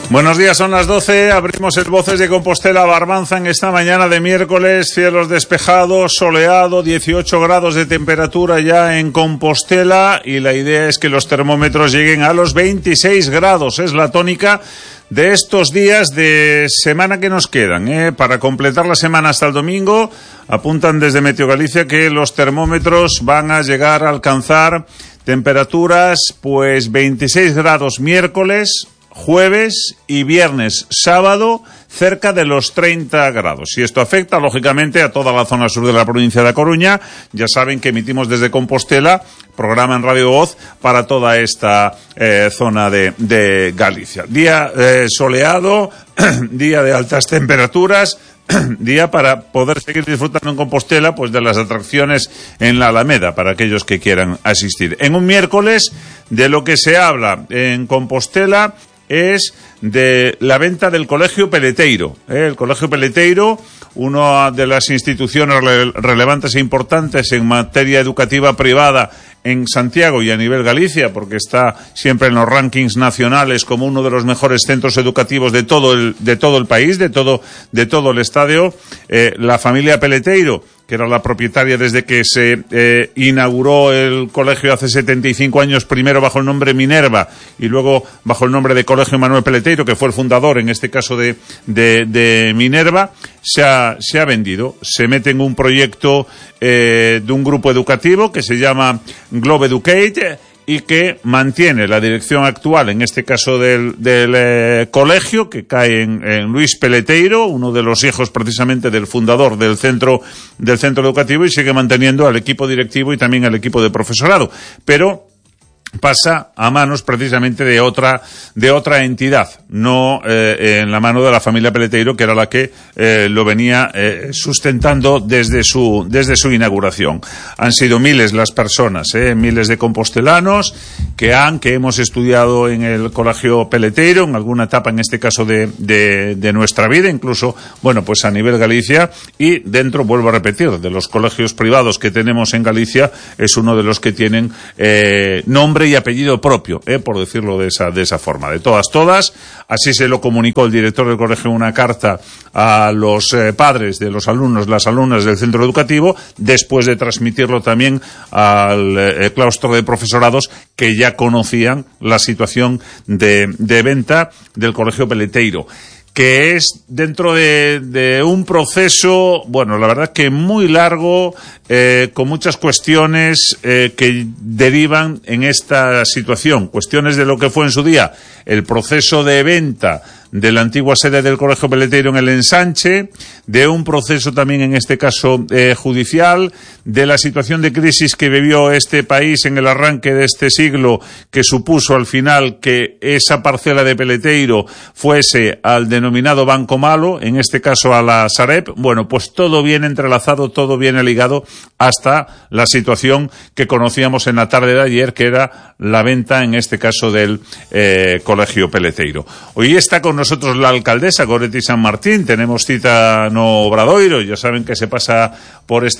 Buenos días, son las 12, abrimos el Voces de Compostela Barbanza en esta mañana de miércoles, cielos despejados, soleado, 18 grados de temperatura ya en Compostela y la idea es que los termómetros lleguen a los 26 grados, es la tónica de estos días de semana que nos quedan, Para completar la semana hasta el domingo, apuntan desde Meteo Galicia que los termómetros van a llegar a alcanzar temperaturas, pues 26 grados miércoles, jueves y viernes, sábado, cerca de los 30 grados. Y esto afecta, lógicamente, a toda la zona sur de la provincia de A Coruña. Ya saben que emitimos desde Compostela, programa en Radio Voz para toda esta zona de Galicia. Día soleado, día de altas temperaturas, día para poder seguir disfrutando en Compostela pues de las atracciones en la Alameda para aquellos que quieran asistir. En un miércoles de lo que se habla en Compostela es de la venta del Colegio Peleteiro. El Colegio Peleteiro, una de las instituciones relevantes e importantes en materia educativa privada en Santiago y a nivel Galicia, porque está siempre en los rankings nacionales como uno de los mejores centros educativos de todo el país, de todo el estadio. La familia Peleteiro, que era la propietaria desde que se inauguró el colegio hace 75 años, primero bajo el nombre Minerva y luego bajo el nombre de Colegio Manuel Peleteiro, que fue el fundador, en este caso, de Minerva, se ha vendido. Se mete en un proyecto de un grupo educativo que se llama Globe Educate y que mantiene la dirección actual, en este caso del colegio, que cae en Luis Peleteiro, uno de los hijos precisamente del fundador del centro educativo, y sigue manteniendo al equipo directivo y también al equipo de profesorado. Pero pasa a manos precisamente de otra entidad, no en la mano de la familia Peleteiro, que era la que lo venía sustentando desde su inauguración. Han sido miles las personas, miles de compostelanos que hemos estudiado en el Colegio Peleteiro, en alguna etapa, en este caso de nuestra vida, incluso, bueno, pues a nivel Galicia, y dentro, vuelvo a repetir, de los colegios privados que tenemos en Galicia, es uno de los que tienen nombre y apellido propio, por decirlo de esa forma. De todas, así se lo comunicó el director del colegio en una carta a los padres de los alumnos, las alumnas del centro educativo, después de transmitirlo también al claustro de profesorados, que ya conocían la situación de venta del Colegio Peleteiro, que es dentro de un proceso, bueno, la verdad que muy largo, con muchas cuestiones que derivan en esta situación. Cuestiones de lo que fue en su día el proceso de venta de la antigua sede del Colegio Peleteiro en el Ensanche, de un proceso también, en este caso, judicial, de la situación de crisis que vivió este país en el arranque de este siglo, que supuso al final que esa parcela de Peleteiro fuese al denominado Banco Malo, en este caso a la Sareb. Bueno, pues todo viene entrelazado, todo viene ligado hasta la situación que conocíamos en la tarde de ayer, que era la venta, en este caso, del Colegio Peleteiro. Hoy está con nosotros la alcaldesa Goretti San Martín. Tenemos cita no Obradoiro, ya saben que se pasa por este